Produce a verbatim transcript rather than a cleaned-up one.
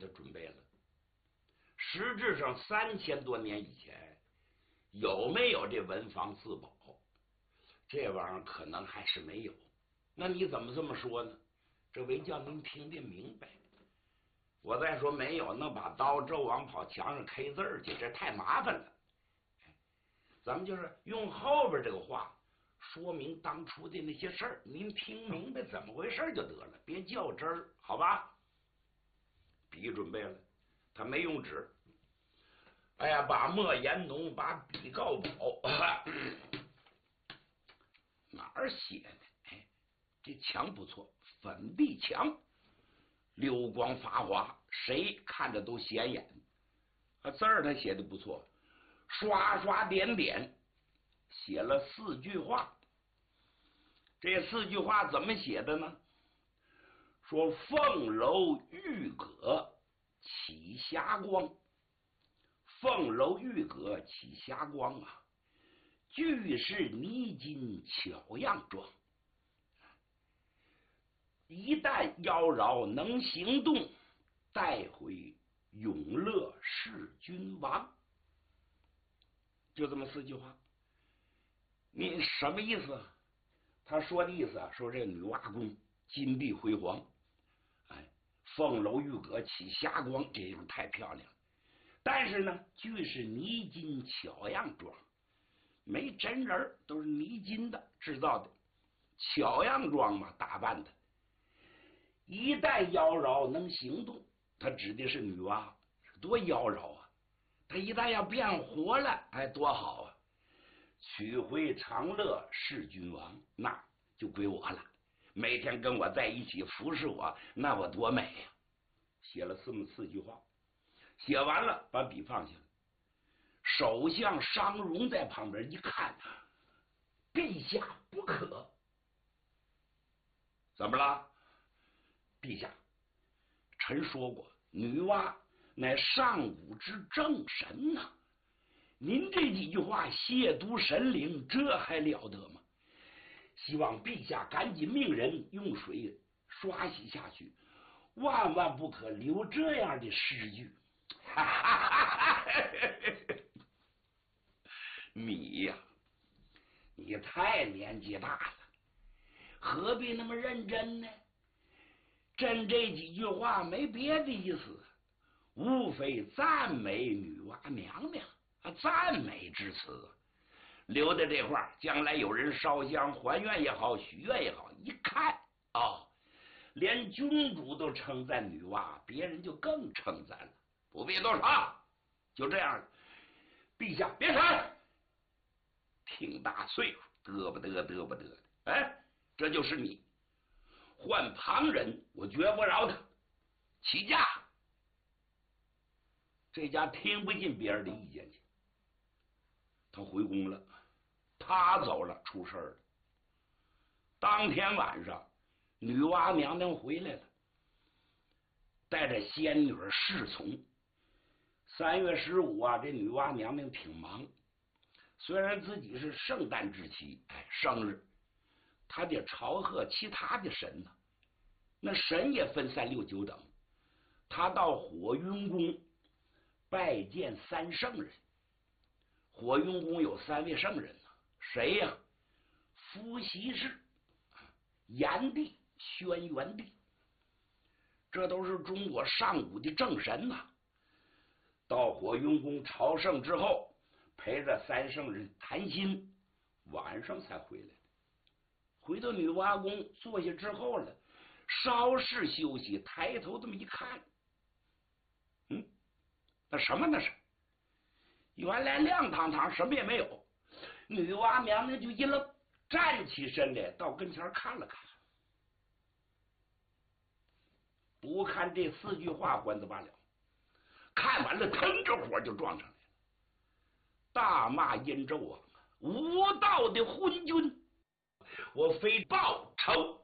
他准备了。实质上三千多年以前有没有这文房四宝，这玩意儿可能还是没有。那你怎么这么说呢？这为叫您听得明白。我再说没有，那把刀纣王跑墙上 K 字儿去，这太麻烦了。咱们就是用后边这个话说明当初的那些事儿，您听明白怎么回事就得了，别较真儿，好吧？笔准备了，他没用纸。哎呀，把莫言农，把笔告宝，哪儿写的？哎，这墙不错，粉壁墙，流光发华，谁看着都显眼。啊，字儿他写的不错，刷刷点点，写了四句话。这四句话怎么写的呢？说凤楼玉阁起霞光，凤楼玉阁起霞光啊，俱是泥金巧样状。一旦妖娆能行动，带回永乐是君王。就这么四句话，你什么意思？他说的意思啊，说这女娲宫金碧辉煌，哎，凤楼玉阁起霞光，这种太漂亮了。但是呢，俱是泥金巧样状，没真人，都是泥金的制造的巧样状嘛，打扮的。一旦妖娆能行动，他指的是女娲，多妖娆啊！他一旦要变活了，哎，多好啊！取回长乐是君王，那就归我了。每天跟我在一起服侍我，那我多美呀、啊！写了这么四句话，写完了把笔放下了。首相商容在旁边一看，陛下不可！怎么了？陛下，臣说过，女娲乃上古之正神呐、啊！您这几句话亵渎神灵，这还了得吗？希望陛下赶紧命人用水刷洗下去，万万不可留这样的诗句。你呀，你太年纪大了，何必那么认真呢？朕这几句话没别的意思，无非赞美女娲娘娘啊，赞美之词。留在这块儿，将来有人烧香还愿也好，许愿也好，一看哦，连君主都称赞女娲，别人就更称赞了。不必多说，就这样了。陛下别删，挺大岁数，嘚不嘚嘚不嘚的，哎，这就是你。换旁人，我绝不饶他。起驾！这家听不进别人的意见去，他回宫了，他走了，出事了。当天晚上，女娲娘娘回来了，带着仙女侍从。三月十五啊，这女娲娘娘挺忙，虽然自己是圣诞之期，哎，生日，他得朝贺其他的神呢。那神也分三六九等，他到火云宫拜见三圣人。火云宫有三位圣人呢，谁呀？伏羲氏、炎帝、轩辕帝，这都是中国上古的正神呐。到火云宫朝圣之后，陪着三圣人谈心，晚上才回来。回到女娲宫坐下之后了，稍事休息，抬头这么一看，嗯，那什么那是？原来亮堂堂什么也没有。女娲娘娘就一愣，站起身来到跟前看了看，不看这四句话还则罢了，看完了腾着火就撞上来了，大骂殷纣王无道的昏君，我非报仇